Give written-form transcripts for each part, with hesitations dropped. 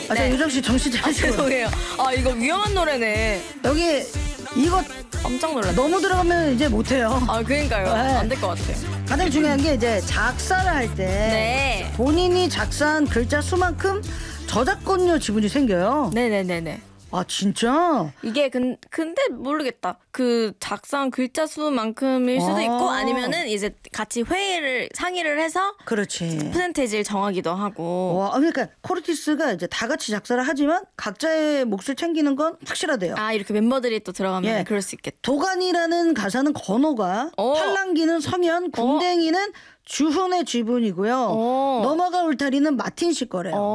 아, 저 유정 씨 정신 차리시고. 죄송해요. 아, 이거 위험한 노래네. 여기 이거 깜짝 놀랐네. 너무 들어가면 이제 못해요. 아, 그러니까요. 네. 안 될 것 같아요. 가장 중요한 게 이제 작사를 할 때 네. 본인이 작사한 글자 수만큼 저작권료 지분이 생겨요. 네네네네. 아 진짜? 이게 근데 모르겠다. 그 작성 글자 수만큼일 수도 있고 아니면은 이제 같이 상의를 해서 그렇지. 퍼센테이지를 정하기도 하고. 와, 그러니까 코르티스가 이제 다 같이 작사를 하지만 각자의 몫을 챙기는 건 확실하대요. 아, 이렇게 멤버들이 또 들어가면 예. 그럴 수 있겠다. 도가니라는 가사는 건호가, 팔랑귀는 성현, 궁뎅이는 주훈의 지분이고요. 넘어가 울타리는 마틴 씨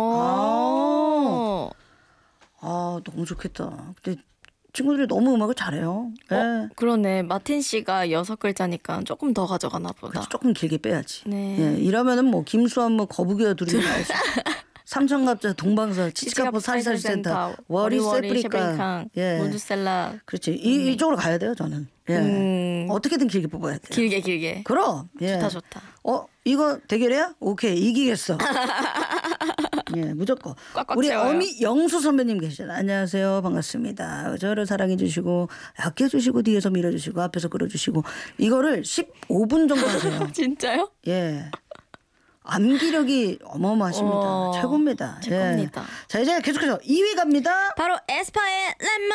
거래요. 너무 좋겠다. 근데 친구들이 너무 음악을 잘해요. 네. 그러네. 마틴 씨가 6글자니까 조금 더 가져가나 보다. 그래서 조금 길게 빼야지. 네. 예, 이러면은 뭐 김수환 뭐 거북이와 둘이 나오지. 삼천갑자 동방사 치치카포 사리사리센터 워리 세프리카 모두셀라. 그렇지. 이쪽으로 가야 돼요 저는. 예. 어떻게든 길게 뽑아야 돼요. 길게. 그럼. 예. 좋다. 이거 대결이야? 오케이 이기겠어. 예, 무조건. 꽉꽉 우리 채워요. 어미 영수 선배님 계시잖아요. 안녕하세요. 반갑습니다. 저를 사랑해 주시고 아껴주시고 뒤에서 밀어주시고 앞에서 끌어주시고 이거를 15분 정도 하세요. 진짜요? 예. 암기력이 어마어마하십니다. 최고입니다. 최고입니다. 예. 자 이제 계속해서 2위 갑니다. 바로 에스파의 렛